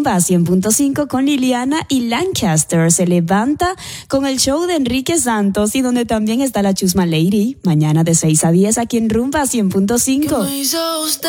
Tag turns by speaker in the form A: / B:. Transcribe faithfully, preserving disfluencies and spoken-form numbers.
A: Rumba cien punto cinco con Liliana y Lancaster se levanta con el show de Enrique Santos y donde también está la Chusma Lady, mañana de seis a diez aquí en Rumba cien punto cinco.